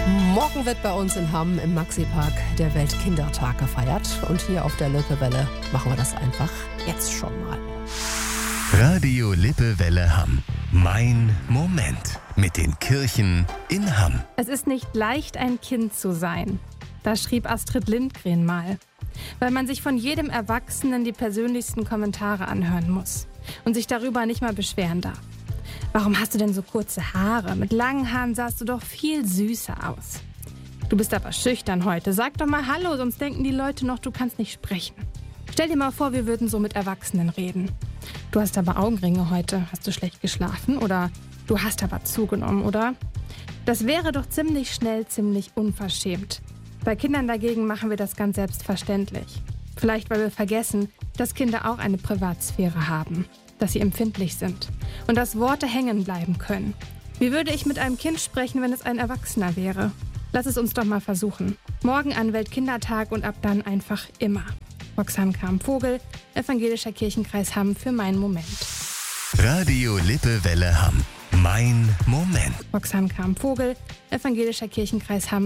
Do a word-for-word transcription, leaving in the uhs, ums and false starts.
Morgen wird bei uns in Hamm im Maxi-Park der Weltkindertag gefeiert. Und hier auf der Lippewelle machen wir das einfach jetzt schon mal. Radio Lippewelle Hamm. Mein Moment mit den Kirchen in Hamm. Es ist nicht leicht, ein Kind zu sein. Das schrieb Astrid Lindgren mal. Weil man sich von jedem Erwachsenen die persönlichsten Kommentare anhören muss und sich darüber nicht mal beschweren darf. Warum hast du denn so kurze Haare? Mit langen Haaren sahst du doch viel süßer aus. Du bist aber schüchtern heute. Sag doch mal Hallo, sonst denken die Leute noch, du kannst nicht sprechen. Stell dir mal vor, wir würden so mit Erwachsenen reden. Du hast aber Augenringe heute. Hast du schlecht geschlafen? Oder du hast aber zugenommen, oder? Das wäre doch ziemlich schnell ziemlich unverschämt. Bei Kindern dagegen machen wir das ganz selbstverständlich. Vielleicht, weil wir vergessen, dass Kinder auch eine Privatsphäre haben, dass sie empfindlich sind und dass Worte hängen bleiben können. Wie würde ich mit einem Kind sprechen, wenn es ein Erwachsener wäre? Lass es uns doch mal versuchen. Morgen an Weltkindertag und ab dann einfach immer. Roxanne Kram-Vogel, Evangelischer Kirchenkreis Hamm für Mein Moment. Radio Lippewelle Hamm. Mein Moment. Roxanne Kram-Vogel, Evangelischer Kirchenkreis Hamm.